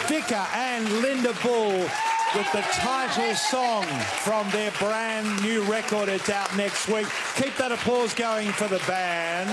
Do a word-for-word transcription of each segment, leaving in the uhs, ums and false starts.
Vicar and Linda Bull with the title song from their brand new record. It's out next week. Keep that applause going for the band.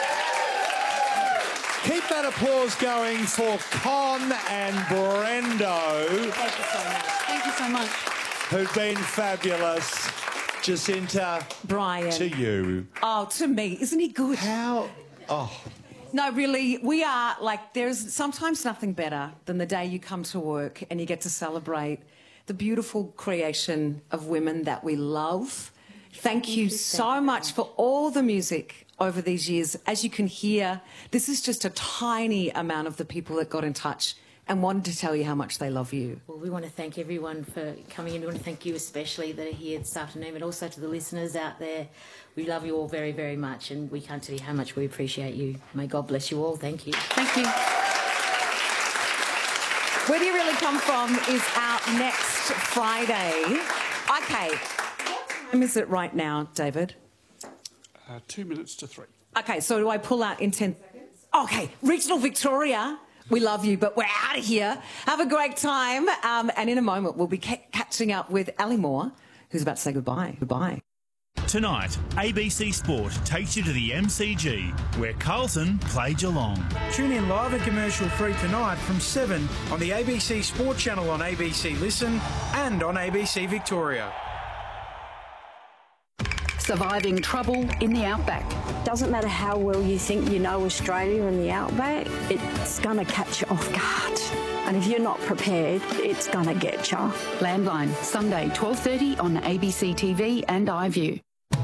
Keep that applause going for Con and Brendo. Thank you so much. Thank you so much. Who've been fabulous. Jacinta, Brian. to you. Oh, to me. Isn't he good? How? Oh. No, really, we are, like, there's sometimes nothing better than the day you come to work and you get to celebrate the beautiful creation of women that we love. Thank you so much for all the music over these years. As you can hear, this is just a tiny amount of the people that got in touch and wanted to tell you how much they love you. Well, we want to thank everyone for coming in. We want to thank you especially that are here this afternoon, but also to the listeners out there. We love you all very, very much, and we can't tell you how much we appreciate you. May God bless you all. Thank you. Thank you. Where Do You Really Come From is out next Friday. Okay. What time is it right now, David? Uh, two minutes to three. Okay, so do I pull out in ten seconds? Okay, Regional Victoria. We love you, but we're out of here. Have a great time. Um, and in a moment, we'll be ca- catching up with Ali Moore, who's about to say goodbye. Goodbye. Tonight, A B C Sport takes you to the M C G, where Carlton play Geelong. Tune in live and commercial free tonight from seven on the A B C Sport channel on A B C Listen and on A B C Victoria. Surviving trouble in the outback. Doesn't matter how well you think you know Australia and the outback, it's going to catch you off guard. And if you're not prepared, it's going to get you. Landline, Sunday, twelve thirty on A B C T V and iView.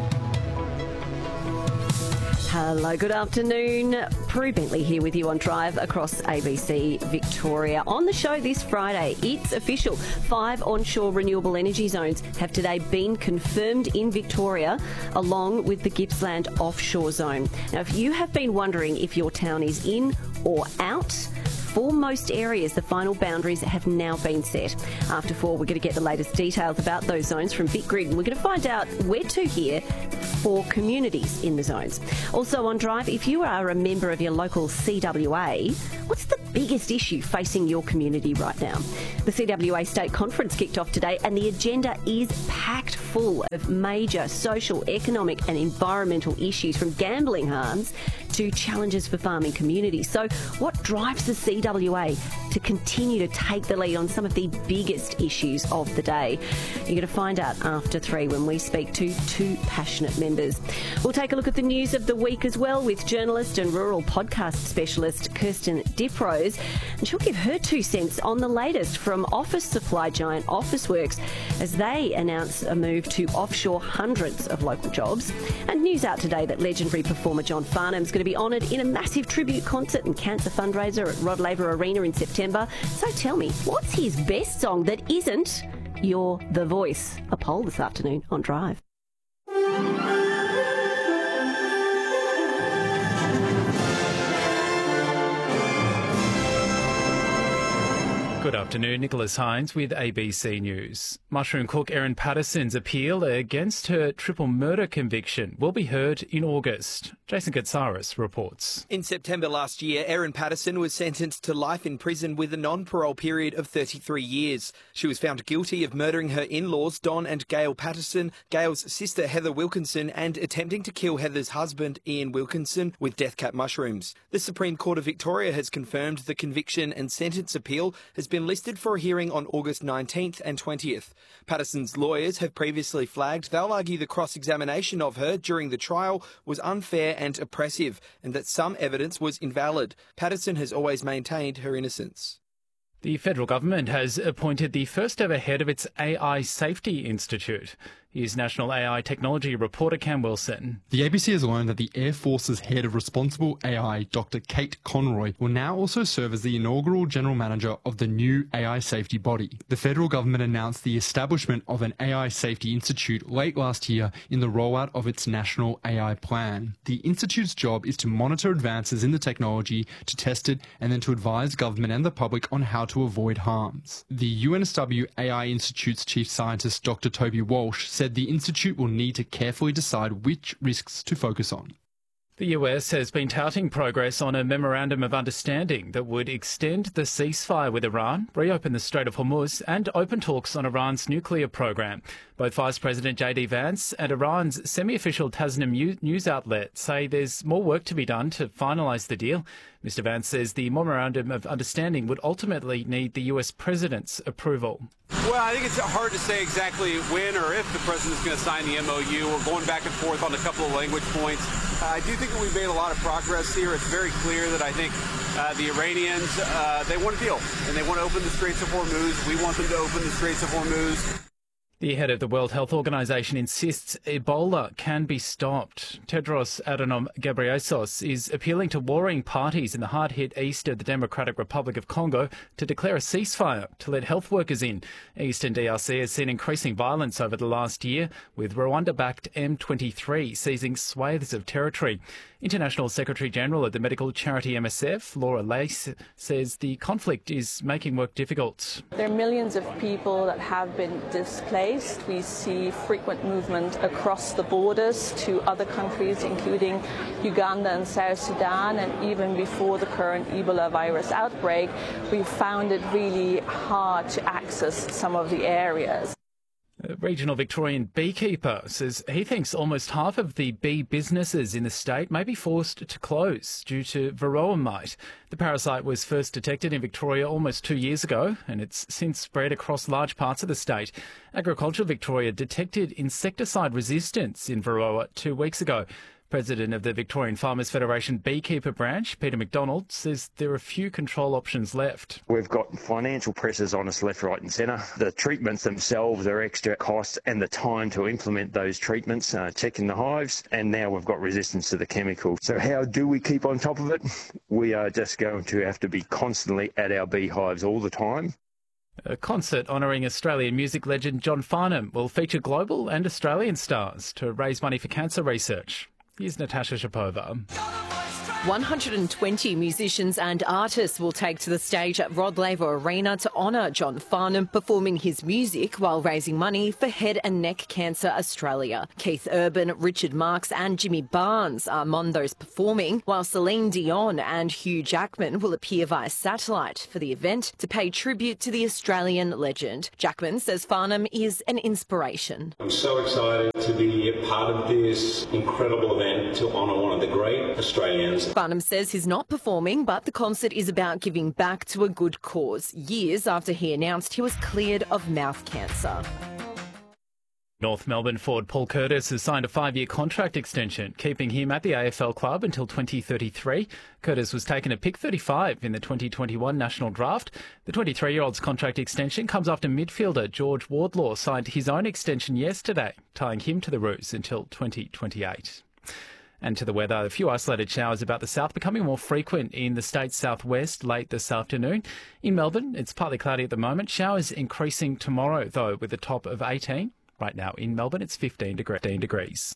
Hello, good afternoon. Prue Bentley here with you on Drive across A B C Victoria. On the show this Friday, it's official. Five onshore renewable energy zones have today been confirmed in Victoria, along with the Gippsland offshore zone. Now, if you have been wondering if your town is in or out, for most areas, the final boundaries have now been set. After four, we're going to get the latest details about those zones from VicGrid, and we're going to find out where to here for communities in the zones. Also on Drive, if you are a member of your local C W A, what's the biggest issue facing your community right now? The C W A State Conference kicked off today, and the agenda is packed full of major social, economic and environmental issues, from gambling harms to challenges for farming communities. So what drives the C W A to continue to take the lead on some of the biggest issues of the day? You're going to find out after three when we speak to two passionate members. We'll take a look at the news of the week as well with journalist and rural podcast specialist Kirsten Diprose, and she'll give her two cents on the latest from office supply giant Officeworks as they announce a move to offshore hundreds of local jobs. And news out today that legendary performer John Farnham's going to be honoured in a massive tribute concert and cancer fundraiser at Rod Laver Arena in September. So tell me, what's his best song that isn't You're the Voice? A poll this afternoon on Drive. Good afternoon, Nicholas Hines with A B C News. Mushroom cook Erin Patterson's appeal against her triple murder conviction will be heard in August. Jason Katsaris reports. In September last year, Erin Patterson was sentenced to life in prison with a non-parole period of thirty-three years. She was found guilty of murdering her in-laws, Don and Gail Patterson, Gail's sister Heather Wilkinson, and attempting to kill Heather's husband, Ian Wilkinson, with death cap mushrooms. The Supreme Court of Victoria has confirmed the conviction and sentence appeal has been listed for a hearing on August nineteenth and twentieth. Patterson's lawyers have previously flagged they'll argue the cross-examination of her during the trial was unfair and oppressive, and that some evidence was invalid. Patterson has always maintained her innocence. The federal government has appointed the first ever head of its A I Safety Institute. Here's National A I Technology reporter Cam Wilson. The A B C has learned that the Air Force's head of responsible A I, Doctor Kate Conroy, will now also serve as the inaugural general manager of the new A I safety body. The federal government announced the establishment of an A I Safety Institute late last year in the rollout of its national A I plan. The institute's job is to monitor advances in the technology, to test it, and then to advise government and the public on how to avoid harms. The U N S W A I Institute's chief scientist, Doctor Toby Walsh, said the institute will need to carefully decide which risks to focus on. The U S has been touting progress on a memorandum of understanding that would extend the ceasefire with Iran, reopen the Strait of Hormuz and open talks on Iran's nuclear program. Both Vice President J D Vance and Iran's semi-official Tasnim news outlet say there's more work to be done to finalise the deal. Mister Vance says the memorandum of understanding would ultimately need the U S president's approval. Well, I think it's hard to say exactly when or if the president's going to sign the M O U. We're going back and forth on a couple of language points. Uh, I do think that we've made a lot of progress here. It's very clear that I think uh, the Iranians, uh, they want a deal, and they want to open the Straits of Hormuz. We want them to open the Straits of Hormuz. The head of the World Health Organization insists Ebola can be stopped. Tedros Adhanom Ghebreyesus is appealing to warring parties in the hard-hit east of the Democratic Republic of Congo to declare a ceasefire to let health workers in. Eastern D R C has seen increasing violence over the last year, with Rwanda-backed M twenty-three seizing swathes of territory. International Secretary-General of the medical charity M S F, Laura Lace, says the conflict is making work difficult. There are millions of people that have been displaced. We see frequent movement across the borders to other countries, including Uganda and South Sudan, and even before the current Ebola virus outbreak, we found it really hard to access some of the areas. A regional Victorian beekeeper says he thinks almost half of the bee businesses in the state may be forced to close due to varroa mite. The parasite was first detected in Victoria almost two years ago, and it's since spread across large parts of the state. Agriculture Victoria detected insecticide resistance in varroa two weeks ago. President of the Victorian Farmers Federation Beekeeper Branch, Peter McDonald, says there are few control options left. We've got financial pressures on us left, right and centre. The treatments themselves are extra costs, and the time to implement those treatments, uh, checking the hives, and now we've got resistance to the chemical. So how do we keep on top of it? We are just going to have to be constantly at our beehives all the time. A concert honouring Australian music legend John Farnham will feature global and Australian stars to raise money for cancer research. Here's Natasha Shapova. one hundred twenty musicians and artists will take to the stage at Rod Laver Arena to honour John Farnham, performing his music while raising money for Head and Neck Cancer Australia. Keith Urban, Richard Marx and Jimmy Barnes are among those performing, while Celine Dion and Hugh Jackman will appear via satellite for the event to pay tribute to the Australian legend. Jackman says Farnham is an inspiration. I'm so excited to be a part of this incredible event to honour one of the great Australians. Farnham says he's not performing, but the concert is about giving back to a good cause, years after he announced he was cleared of mouth cancer. North Melbourne forward Paul Curtis has signed a five-year contract extension, keeping him at the A F L club until twenty thirty-three. Curtis was taken at pick thirty-five in the twenty twenty-one national draft. The twenty-three-year-old's contract extension comes after midfielder George Wardlaw signed his own extension yesterday, tying him to the Roos until twenty twenty-eight. And to the weather, a few isolated showers about the south, becoming more frequent in the state's southwest late this afternoon. In Melbourne, it's partly cloudy at the moment. Showers increasing tomorrow, though, with a top of eighteen. Right now in Melbourne, it's fifteen degrees.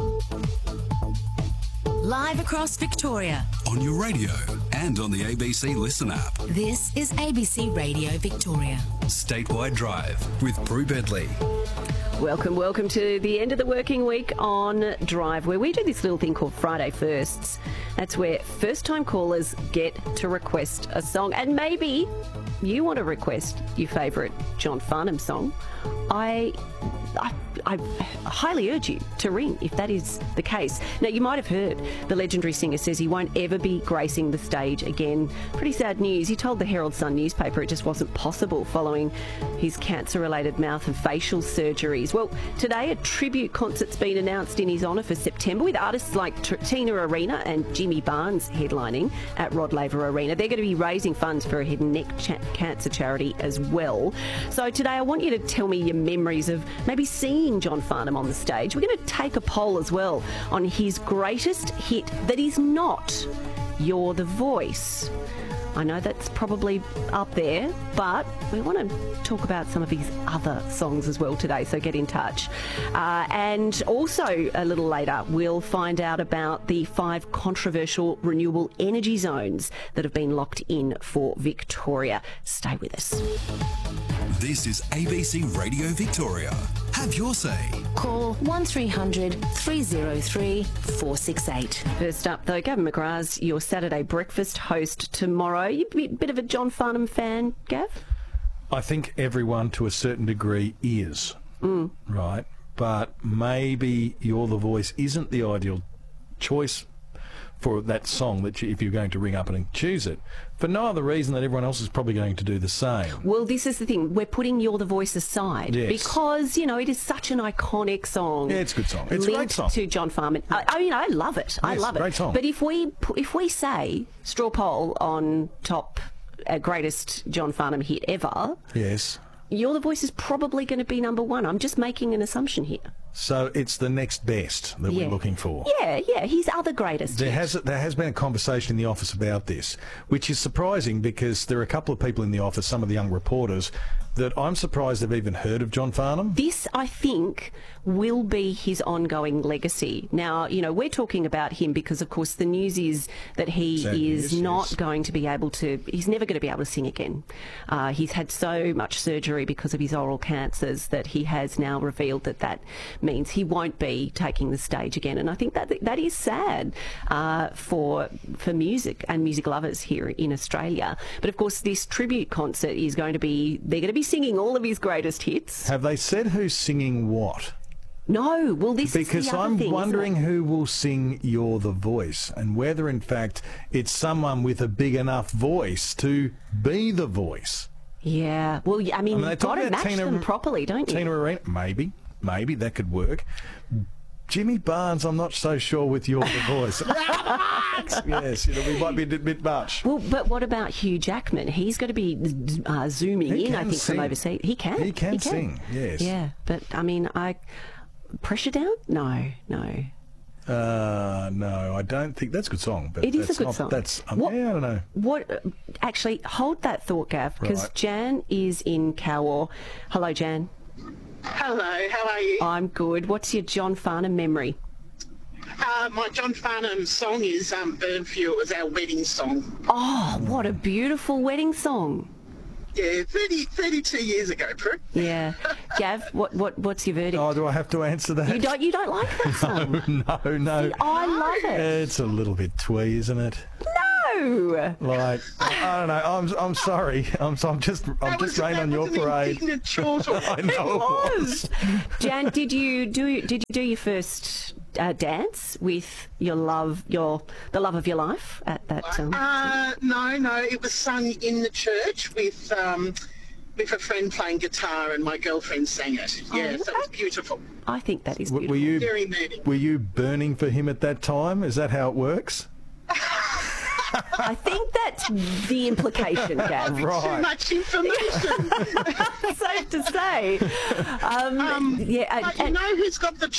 Live across Victoria. On your radio and on the A B C Listen app. This is A B C Radio Victoria. Statewide Drive with Prue Bedley. Welcome, welcome to the end of the working week on Drive, where we do this little thing called Friday Firsts. That's where first-time callers get to request a song. And maybe you want to request your favourite John Farnham song. I, I, I highly urge you to ring if that is the case. Now, you might have heard the legendary singer says he won't ever be gracing the stage again. Pretty sad news. He told the Herald Sun newspaper it just wasn't possible following his cancer-related mouth and facial surgeries. Well, today a tribute concert's been announced in his honour for September, with artists like Tina Arena and Jimmy Barnes headlining at Rod Laver Arena. They're going to be raising funds for a head and neck cha- cancer charity as well. So today I want you to tell me your memories of maybe seeing John Farnham on the stage. We're going to take a poll as well on his greatest hit that is not You're the Voice. I know that's probably up there, but we want to talk about some of his other songs as well today, so get in touch. Uh, and also, a little later, we'll find out about the five controversial renewable energy zones that have been locked in for Victoria. Stay with us. This is A B C Radio Victoria. Have your say. Call one three hundred three oh three four six eight. First up, though, Gavin McGrath's your Saturday breakfast host tomorrow. You a bit of a John Farnham fan, Gav? I think everyone to a certain degree is, mm. right? But maybe You're the Voice isn't the ideal choice for that song that you, if you're going to ring up and choose it, for no other reason that everyone else is probably going to do the same. Well, this is the thing. We're putting You're the Voice aside yes. because, you know, it is such an iconic song. Yeah, it's a good song. It's a great song. To John Farnham. I, I mean, I love it. Yes, I love it. Great song. But if we, if we say straw poll on top uh, greatest John Farnham hit ever... Yes. You're the Voice is probably going to be number one. I'm just making an assumption here. So it's the next best that yeah. we're looking for. Yeah, yeah, he's other greatest. There has there has been a conversation in the office about this, which is surprising because there are a couple of people in the office, some of the young reporters, that I'm surprised they've even heard of John Farnham. This, I think, will be his ongoing legacy. Now, you know, we're talking about him because, of course, the news is that he Sad is news, not yes. going to be able to, he's never going to be able to sing again. Uh, he's had so much surgery because of his oral cancers that he has now revealed that that means he won't be taking the stage again. And I think that that is sad uh, for, for music and music lovers here in Australia. But, of course, this tribute concert is going to be, they're going to be singing all of his greatest hits. Have they said who's singing what? No, well, this because is the other I'm thing, wondering who will sing You're the Voice and whether, in fact, it's someone with a big enough voice to be the voice. Yeah, well, I mean, I mean you've got to match Tina, them properly, don't you? Tina Arena, maybe, maybe that could work. Jimmy Barnes, I'm not so sure with You're the Voice. Yes, you know, we might be a bit much. Well, but what about Hugh Jackman? He's got to be uh, zooming he in, I think, sing. from overseas. He can. He can, he can sing, yes. Yeah, but, I mean, I... Pressure Down? No, no. Uh, no, I don't think... That's a good song. But it is that's a good not, song. That's, um, what, yeah, I don't know. What? Uh, actually, hold that thought, Gav, because right. Jan is in Cowor. Hello, Jan. Hello, how are you? I'm good. What's your John Farnham memory? Uh, my John Farnham song is um, Burn For You. It was our wedding song. Oh, what a beautiful wedding song. Yeah, thirty, thirty-two years ago, Prue. Yeah. Gav, what, what, what's your verdict? Oh, do I have to answer that? You don't, you don't like that song? No, no, no. I love it. It's a little bit twee, isn't it? No. Like, I don't know. I'm, I'm sorry. I'm, I'm just, I'm that just was, raining on your parade. I know it was. Jan, did you do, did you do your first uh, dance with your love, your the love of your life at that? Um... Uh, no, no. It was sung in the church with. Um, with a friend playing guitar and my girlfriend sang it. Yeah, oh, so it was beautiful. I think that is beautiful. Were you, Very moving. Were you burning for him at that time? Is that how it works? I think that's the implication, Gav. Right. Too much information. Safe to say. Um, um, yeah, but and, you know who's got the